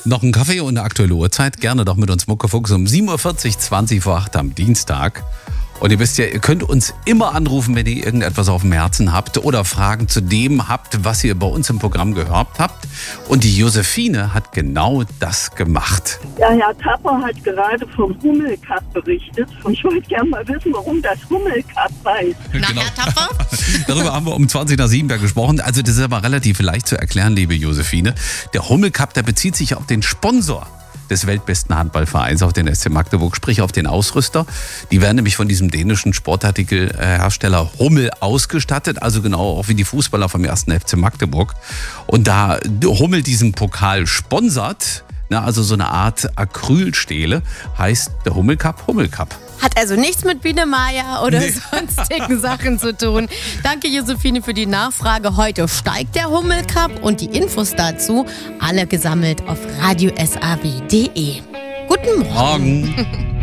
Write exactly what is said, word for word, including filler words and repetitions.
Noch ein Kaffee und eine aktuelle Uhrzeit? Gerne doch mit uns Muckefuchs um sieben Uhr vierzig, zwanzig vor acht am Dienstag. Und ihr wisst ja, ihr könnt uns immer anrufen, wenn ihr irgendetwas auf dem Herzen habt oder Fragen zu dem habt, was ihr bei uns im Programm gehört habt. Und die Josephine hat genau das gemacht. Ja, Herr Tapper hat gerade vom Hummelcup berichtet. Und ich wollte gerne mal wissen, warum das Hummelcup heißt. Na, Genau. Herr Tapper? Darüber haben wir um zwanzig nach sieben gesprochen. Also das ist aber relativ leicht zu erklären, liebe Josephine. Der Hummelcup, der bezieht sich auf den Sponsor des weltbesten Handballvereins, auf den S C Magdeburg, sprich auf den Ausrüster. Die werden nämlich von diesem dänischen Sportartikelhersteller Hummel ausgestattet, also genau auch wie die Fußballer vom ersten F C Magdeburg. Und da Hummel diesen Pokal sponsert, na, also so eine Art Acrylstele, heißt der Hummelcup Hummelcup. Hat also nichts mit Biene Maya oder Nee. sonstigen Sachen zu tun. Danke, Josephine, für die Nachfrage. Heute steigt der Hummelcup und die Infos dazu alle gesammelt auf radio s a w punkt d e. Guten Morgen. Morgen.